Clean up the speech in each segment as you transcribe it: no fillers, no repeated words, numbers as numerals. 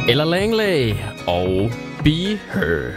Ella Langley og Be Her.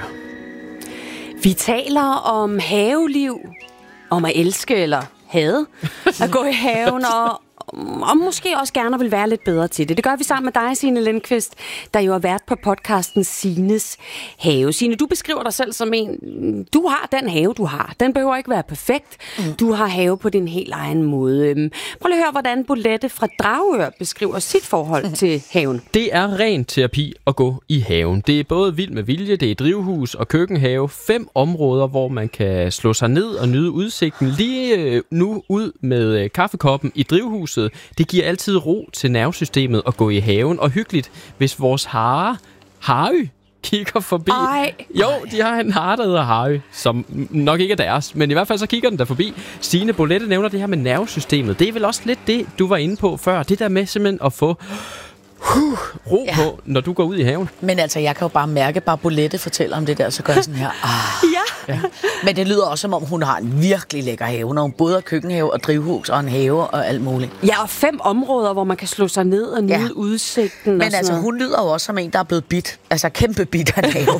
Vi taler om haveliv, om at elske eller hade, at gå i haven og måske også gerne vil være lidt bedre til det. Det gør vi sammen med dig, Signe Lindqvist, der jo har været på podcasten Signes Have. Signe, du beskriver dig selv som en, du har den have, du har. Den behøver ikke være perfekt. Du har have på din helt egen måde. Prøv lige at høre, hvordan Bolette fra Dragør beskriver sit forhold til haven. Det er ren terapi at gå i haven. Det er både vild med vilje, det er drivhus og køkkenhave. 5 områder, hvor man kan slå sig ned og nyde udsigten. Lige nu ud med kaffekoppen i drivhuset. Det giver altid ro til nervesystemet at gå i haven. Og hyggeligt, hvis vores Harry kigger forbi. Jo, de har en hare, der hedder Harry, som nok ikke er deres, men i hvert fald så kigger den der forbi. Signe, Bolette nævner det her med nervesystemet. Det er vel også lidt det, du var inde på før. Det der med simpelthen at få ro på, når du går ud i haven. Men altså, jeg kan jo bare mærke, bare Bolette fortæller om det der, så gør jeg sådan her. Ja. Men det lyder også, som om hun har en virkelig lækker have, når hun både har køkkenhave og drivhus og en have og alt muligt. Ja, og 5 områder, hvor man kan slå sig ned og nyde udsigten. Men altså, hun lyder jo også som en, der er blevet bidt. Altså, kæmpe bidt af en have.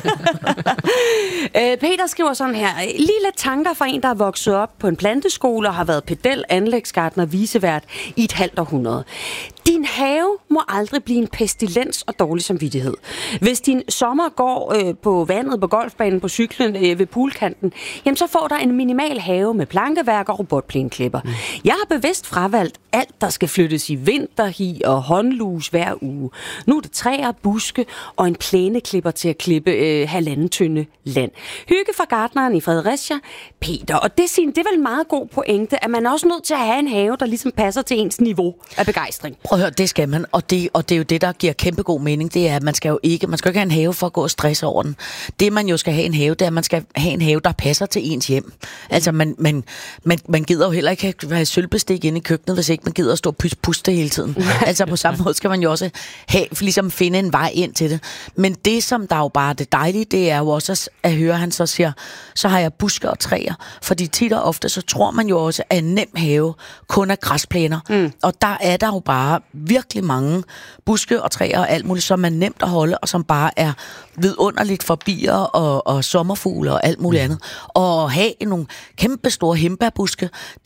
Peter skriver sådan her. Lige lidt tanker fra en, der er vokset op på en planteskole og har været pedel, anlægsgartner, vicevært i et halvt århundrede. Din have må aldrig blive en pestilens og dårlig samvittighed. Hvis din sommer går på vandet, på golfbanen, på cyklen, ved poolkanten, jamen så får der en minimal have med plankeværk og robotplæneklipper. Jeg har bevidst fravalgt alt, der skal flyttes i vinterhi og håndlus hver uge. Nu er det træer, buske og en plæneklipper til at klippe 1,5 tønde land. Hygge fra gartneren i Fredericia, Peter. Og det er vel en meget god pointe, at man er også nødt til at have en have, der ligesom passer til ens niveau af begejstring. Prøv at høre, det skal man, og det er jo det, der giver kæmpe god mening, det er, at man skal jo ikke have en have for at gå og stresse over den. Det, man jo skal have en have, det er, at man skal have en have, der passer til ens hjem. Altså, man gider jo heller ikke have sølvbestik inde i køkkenet, hvis ikke man gider at stå og puste hele tiden. Altså, på samme måde skal man jo også ligesom finde en vej ind til det. Men det, som der jo bare er det dejlige, det er jo også at høre, han så siger, så har jeg buske og træer. Fordi tit og ofte, så tror man jo også, at en nem have kun er græsplæner. Og der er der jo bare virkelig mange buske og træer og alt muligt, som er nemt at holde, og som bare er vidunderligt for bier og sommerfugle og alt muligt andet. Og have nogle kæmpe store hindbærbuske,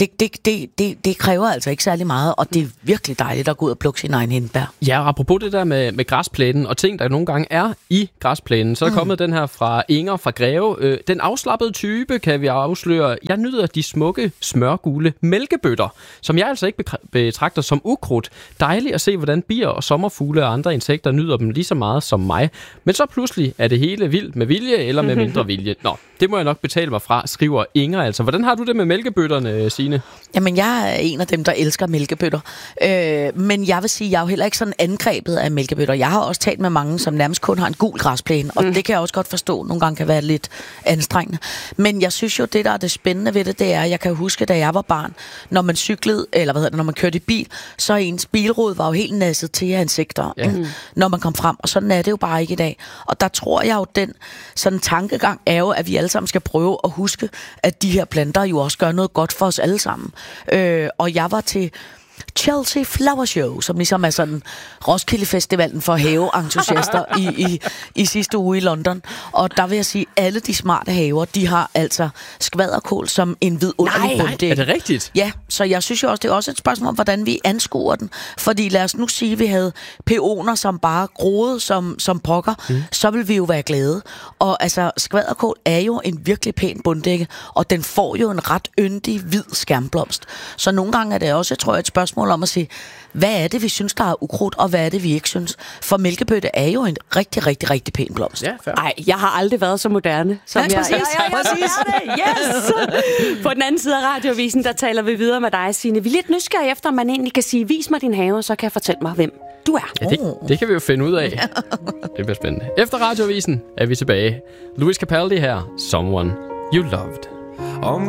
det kræver altså ikke særlig meget, og det er virkelig dejligt at gå ud og plukke sin egen hindbær. Ja, apropos det der med græsplænen og ting, der nogle gange er i græsplænen, så er der kommet den her fra Inger fra Greve. Den afslappede type, kan vi afsløre. Jeg nyder de smukke, smørgule mælkebøtter, som jeg altså ikke betragter som ukrudt. Dejligt at se, hvordan bier og sommerfugle og andre insekter nyder dem lige så meget som mig. Men så pludselig er det hele vildt med vilje eller med mindre vilje. Nå, det må jeg nok betale mig fra, skriver Inger altså. Hvordan har du det med mælkebøtterne, Signe? Jamen, jeg er en af dem, der elsker mælkebøtter. Men jeg vil sige, jeg er jo heller ikke sådan angrebet af mælkebøtter. Jeg har også talt med mange, som nærmest kun har en gul græsplæne, og det kan jeg også godt forstå, nogle gange kan være lidt anstrengende. Men jeg synes jo, det der er det spændende ved det, det er, jeg kan huske, da jeg var barn, når man cyklede, eller når man kørte i bil, så ens bilrude var jo helt nasset til af insekter, når man kom frem, og sådan er det jo bare ikke i dag. Og der tror jeg jo, den sådan tankegang er jo, at vi alle sammen skal prøve at huske, at de her planter jo også gør noget godt for os alle sammen. Og jeg var til Chelsea Flower Show, som ligesom er sådan Roskilde Festivalen for haveentusiaster i sidste uge i London. Og der vil jeg sige, alle de smarte haver, de har altså skvaderkål som en vidunderlig bunddæk. Er det rigtigt? Ja, så jeg synes jo også, det er også et spørgsmål om, hvordan vi anskuer den. Fordi lad os nu sige, at vi havde peoner, som bare groede som pokker, så vil vi jo være glade. Og altså, skvaderkål er jo en virkelig pæn bunddække, og den får jo en ret yndig, hvid skærmblomst. Så nogle gange er det også, tror jeg, et spørgsmål om at sige, hvad er det, vi synes, der er ukrudt, og hvad er det, vi ikke synes? For mælkebøtte er jo en rigtig, rigtig, rigtig pæn blomst. Ja, Ej, jeg har aldrig været så moderne, som jeg er. Yes! På den anden side af Radioavisen, der taler vi videre med dig, Signe. Vi er lidt nysgerrige efter, om man egentlig kan sige, vis mig din have, så kan jeg fortælle mig, hvem du er. Ja, det kan vi jo finde ud af. Det bliver spændende. Efter Radioavisen er vi tilbage. Louis Capaldi her, Someone You Loved.